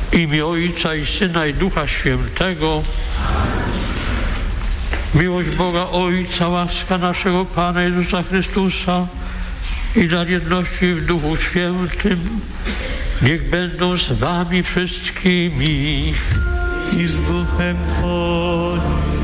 W imię Ojca i Syna i Ducha Świętego. Miłość Boga Ojca, łaska naszego Pana Jezusa Chrystusa i dar jedności w Duchu Świętym niech będą z wami wszystkimi. I z Duchem Twoim.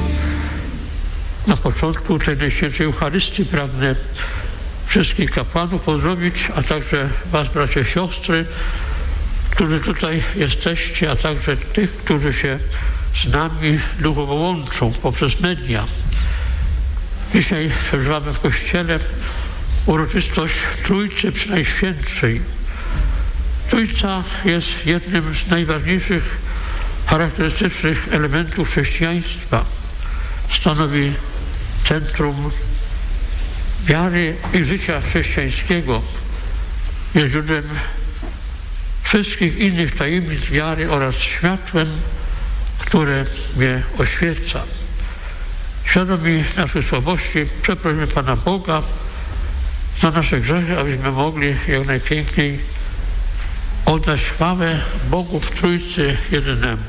Na początku tej Najświętszej Eucharystii pragnę wszystkich kapłanów pozdrowić, a także was, bracia i siostry, którzy tutaj jesteście, a także tych, którzy się z nami duchowo łączą poprzez media. Dzisiaj przeżywamy w Kościele uroczystość Trójcy Przenajświętszej. Trójca jest jednym z najważniejszych charakterystycznych elementów chrześcijaństwa. Stanowi centrum wiary i życia chrześcijańskiego. Jest źródłem wszystkich innych tajemnic wiary oraz światłem, które mnie oświeca. Świadomi naszych słabości przeprosimy Pana Boga za nasze grzechy, abyśmy mogli jak najpiękniej oddać chwałę Bogu w Trójcy jedynemu.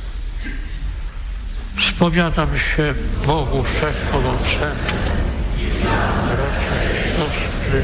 Spowiadam się Bogu Wszechmogącemu, bracia i siostry,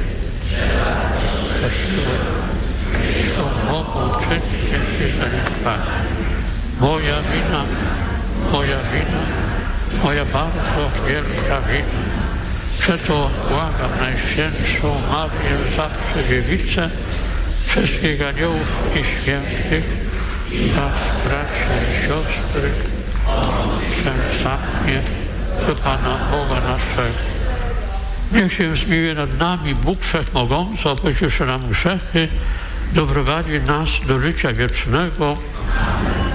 to mogą czynnie i zaniedbanie. Moja wina, moja bardzo wielka wina. Przeto błagam Najświętszą Marię, zawsze Dziewicę, wszystkich aniołów i świętych, was, bracia i siostry, przemstawnie do Pana Boga naszego. Niech się zmiłuje nad nami Bóg Wszechmogący, odpuściwszy nam grzechy, doprowadzi nas do życia wiecznego.